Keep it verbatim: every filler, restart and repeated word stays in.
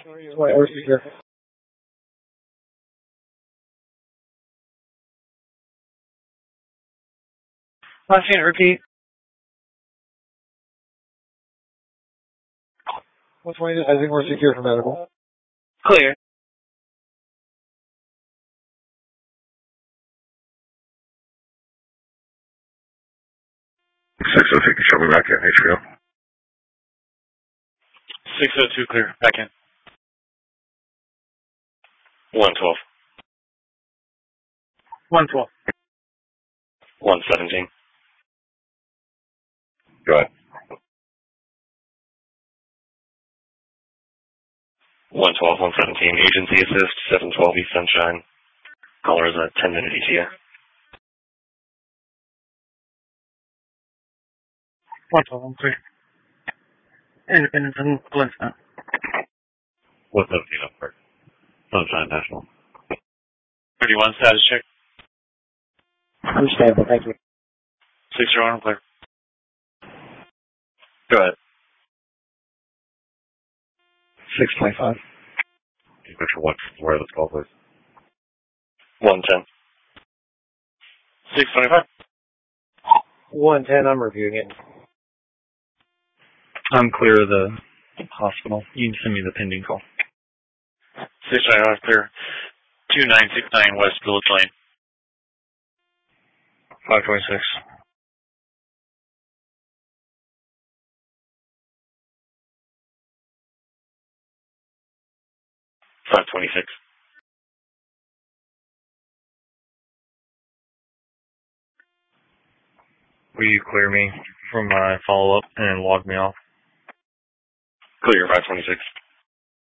Wait, we're secure. Last chance, repeat. one twenty, I think we're secure for medical. Clear. six oh two, show me back in, H B O. six oh two, clear. Back in. one twelve. one twelve. one seventeen. Go ahead. one twelve, one seventeen. Agency assist, seven twelve East Sunshine. Caller is a ten minute E T A. one twelve, I'm clear. Independence and Flintstone. one seventeen up first. Sunshine National. thirty-one, status check. Understandable, thank you. six oh one, I'm clear. Go ahead. six twenty-five. Picture one, where the call, please. one ten. six twenty-five. one ten, I'm reviewing it. I'm clear of the hospital. You can send me the pending call. six twenty-one, clear. two nine six nine West Village Lane. five twenty-six. five twenty-six. Will you clear me from my follow-up and log me off? Clear, five twenty-six.